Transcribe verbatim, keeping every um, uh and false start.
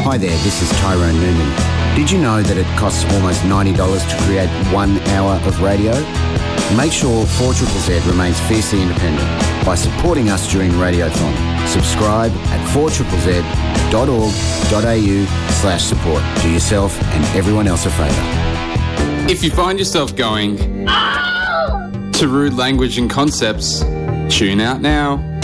Hi there, this is Tyrone Noonan. Did you know that it costs almost ninety dollars to create one hour of radio? Make sure four Z Z Z remains fiercely independent by supporting us during Radiothon. Subscribe at four Z Z Z dot org dot a u slash support. Do yourself and everyone else a favour. If you find yourself going to rude language and concepts, tune out now.